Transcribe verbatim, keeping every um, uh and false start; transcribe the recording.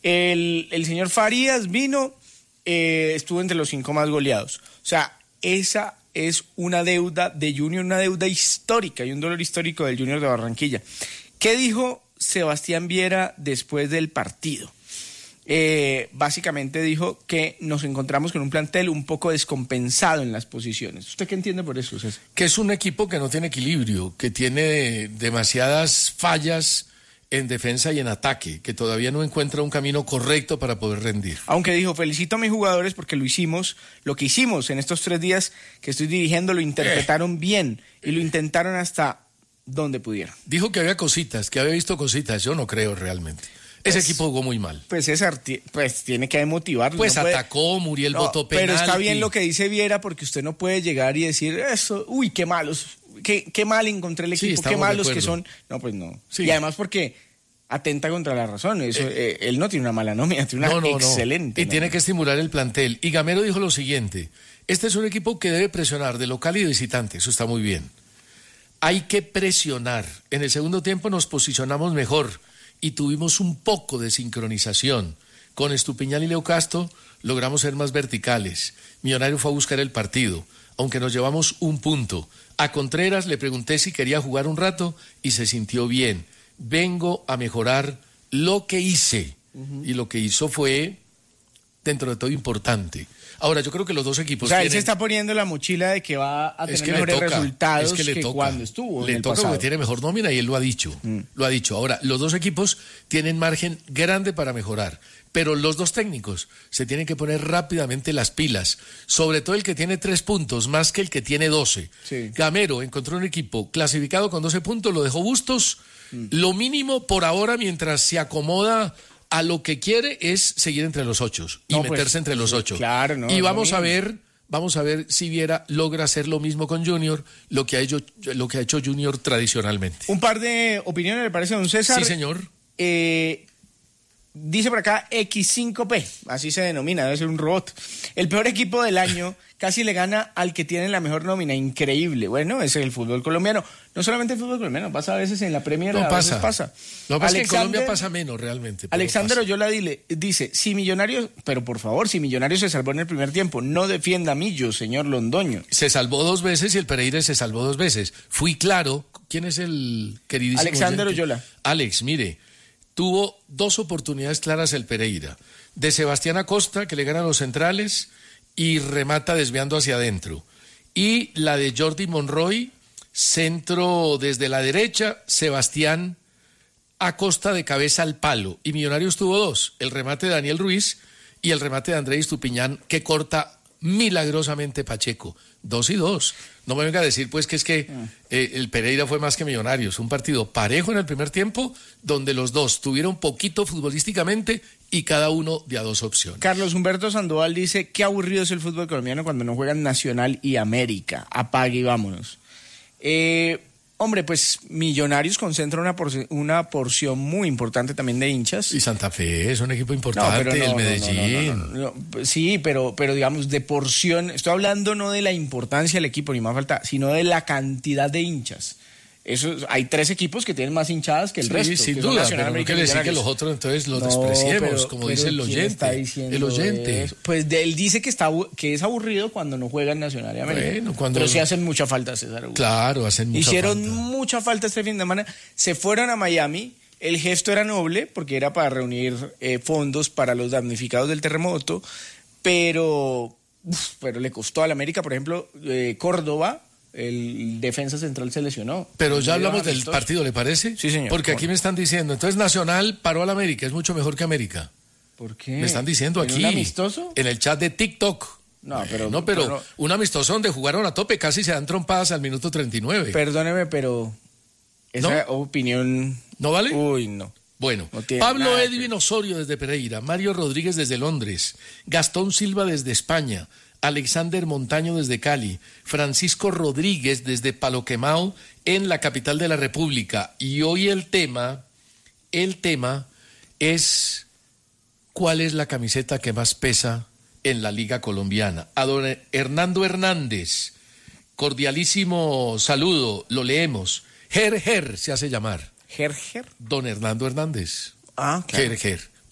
El, el señor Farías vino, eh, estuvo entre los cinco más goleados. O sea, esa es una deuda de Junior, una deuda histórica y un dolor histórico del Junior de Barranquilla. ¿Qué dijo Sebastián Viera después del partido? Eh, básicamente dijo que nos encontramos con un plantel un poco descompensado en las posiciones. ¿Usted qué entiende por eso, César? Que es un equipo que no tiene equilibrio, que tiene demasiadas fallas en defensa y en ataque, que todavía no encuentra un camino correcto para poder rendir. Aunque dijo, felicito a mis jugadores porque lo hicimos, lo que hicimos en estos tres días que estoy dirigiendo lo interpretaron eh. bien y lo intentaron hasta donde pudieron. Dijo que había cositas, que había visto cositas, yo no creo realmente. Ese pues, equipo jugó muy mal. Pues César, pues tiene que motivarlo. Pues no puede... atacó, Muriel no, botó penalti. Pero está bien lo que dice Viera porque usted no puede llegar y decir eso, uy, qué malos, qué, qué mal encontré el equipo, sí, qué malos que son. No, pues no. Sí. Y además porque atenta contra la razón. Eso, eh, eh, él no tiene una mala nómina, tiene una no, no, excelente. No. Y nómina. Tiene que estimular el plantel. Y Gamero dijo lo siguiente: este es un equipo que debe presionar de local y de visitante. Eso está muy bien. Hay que presionar. En el segundo tiempo nos posicionamos mejor y tuvimos un poco de sincronización. Con Estupiñán y Leo Castro logramos ser más verticales. Millonario fue a buscar el partido, aunque nos llevamos un punto. A Contreras le pregunté si quería jugar un rato y se sintió bien. Vengo a mejorar lo que hice. Uh-huh. Y lo que hizo fue, dentro de todo, importante. Ahora, yo creo que los dos equipos O sea, tienen... él se está poniendo la mochila de que va a tener es que mejores toca, resultados es que, le que toca, cuando estuvo Le en el toca pasado. porque tiene mejor nómina y él lo ha dicho. Mm. Lo ha dicho. Ahora, los dos equipos tienen margen grande para mejorar, pero los dos técnicos se tienen que poner rápidamente las pilas, sobre todo el que tiene tres puntos, más que el que tiene doce. Sí. Gamero encontró un equipo clasificado con doce puntos, lo dejó Bustos. Mm. Lo mínimo por ahora, mientras se acomoda... a lo que quiere es seguir entre los ocho y no, meterse pues, entre los ocho. Claro, no, y vamos a ver, vamos a ver si Viera logra hacer lo mismo con Junior, lo que ha hecho, lo que ha hecho Junior tradicionalmente. Un par de opiniones, ¿le parece, don César? Sí, señor. Eh, dice por acá equis cinco pe, así se denomina, debe ser un robot. El peor equipo del año casi le gana al que tiene la mejor nómina, increíble. Bueno, ese es el fútbol colombiano. No solamente el fútbol colombiano, pasa a veces en la Premier, no a pasa. veces pasa. Lo que pasa es que en Colombia pasa menos realmente. Alexander Oyola dile, dice, si Millonarios, pero por favor, si Millonarios se salvó en el primer tiempo, no defienda a Millo, señor Londoño. Se salvó dos veces y el Pereira se salvó dos veces. Fui claro. ¿Quién es el queridísimo Alexander oyente? Oyola. Alex, mire, tuvo dos oportunidades claras el Pereira. De Sebastián Acosta, que le gana a los centrales y remata desviando hacia adentro. Y la de Jordi Monroy, centro desde la derecha, Sebastián Acosta de cabeza al palo. Y Millonarios tuvo dos, el remate de Daniel Ruiz y el remate de Andrés Estupiñán, que corta milagrosamente Pacheco. Dos y dos. No me venga a decir pues que es que eh, el Pereira fue más que Millonarios. Un partido parejo en el primer tiempo, donde los dos tuvieron poquito futbolísticamente y cada uno de a dos opciones. Carlos Humberto Sandoval dice, qué aburrido es el fútbol colombiano cuando no juegan Nacional y América. Apague y vámonos. Eh, hombre, pues Millonarios concentra una, por- una porción muy importante también de hinchas. Y Santa Fe es un equipo importante, No, pero no, el Medellín. no, no, no, no, no. Sí, pero, pero digamos, de porción, estoy hablando no de la importancia del equipo, ni más falta, sino de la cantidad de hinchas. Eso, hay tres equipos que tienen más hinchadas que el Sí, resto. sin que son duda, Nacional, pero no América y quiere decir que Millonarios. los otros entonces los No, despreciemos, pero- como pero dice el ¿quién oyente. está diciendo El oyente. eso? Pues de él dice que está abu- que es aburrido cuando no juegan Nacional y América. Bueno, cuando- pero sí hacen mucha falta, César. Claro, hacen mucha Hicieron falta. mucha falta este fin de semana. Se fueron a Miami. El gesto era noble porque era para reunir eh, fondos para los damnificados del terremoto, pero, uf, pero le costó al América, por ejemplo, eh, Córdoba, el defensa central se lesionó. Pero ya hablamos del amistoso. partido, ¿le parece? Sí, señor. Porque aquí me están diciendo, entonces Nacional paró al América, es mucho mejor que América. ¿Por qué? Me están diciendo ¿En aquí. un amistoso? En el chat de TikTok. No, pero- No, pero, pero- un amistoso donde jugaron a tope, casi se dan trompadas al minuto treinta y nueve. Perdóneme, pero esa opinión... ¿No vale? Uy, no. Bueno, No tiene Pablo nada que Edwin ver. Osorio desde Pereira, Mario Rodríguez desde Londres, Gastón Silva desde España, Alexander Montaño desde Cali, Francisco Rodríguez desde Paloquemao en la capital de la República. Y hoy el tema, el tema es ¿cuál es la camiseta que más pesa en la Liga Colombiana? A don Hernando Hernández, cordialísimo saludo, lo leemos. Ger Ger se hace llamar. ¿Gerger? Don Hernando Hernández. Ah, claro. Ger Ger.